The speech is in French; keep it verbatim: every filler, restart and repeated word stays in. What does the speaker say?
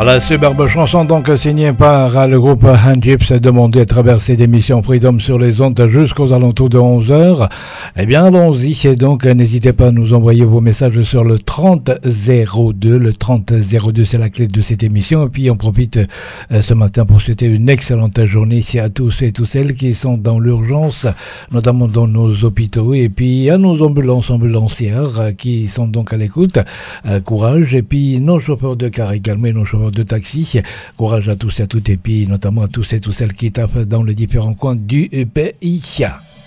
Voilà, superbe chanson donc signée par le groupe Hangyps, demandé à travers cette émission Freedom sur les ondes jusqu'aux alentours de onze heures. Eh bien, allons-y. Et donc, n'hésitez pas à nous envoyer vos messages sur le trente zéro deux. Le trente zéro deux, c'est la clé de cette émission. Et puis, on profite euh, ce matin pour souhaiter une excellente journée ici à tous et toutes celles qui sont dans l'urgence, notamment dans nos hôpitaux, et puis à nos ambulances, ambulancières euh, qui sont donc à l'écoute. Euh, courage. Et puis, nos chauffeurs de car également, nos chauffeurs de taxi. Courage à tous et à toutes, et puis notamment à tous et toutes celles qui taffent dans les différents coins du pays.